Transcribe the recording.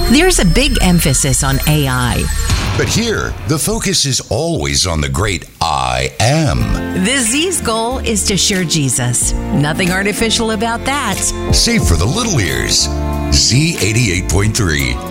There's a big emphasis on AI. But here, the focus is always on the great I am. The Z's goal is to share Jesus. Nothing artificial about that. Safe for the little ears. Z88.3.